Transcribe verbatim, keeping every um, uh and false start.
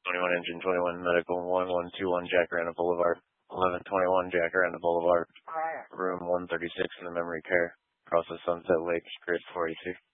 twenty-one Engine, twenty-one Medical, one one two one Jacaranda Boulevard, eleven twenty-one Jacaranda Boulevard, room one thirty-six in the memory care, across the Sunset Lake, grid four eighty-two.